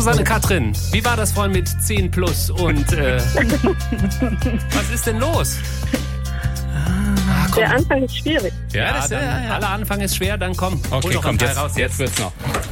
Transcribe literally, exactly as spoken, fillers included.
Susanne Katrin, wie war das vorhin mit zehn plus und äh, was ist denn los? Ah, Der Anfang ist schwierig. Ja, das, dann, ja, ja. aller Anfang ist schwer, dann komm. hol Okay, doch kommt einen jetzt, Teil raus jetzt wird's noch.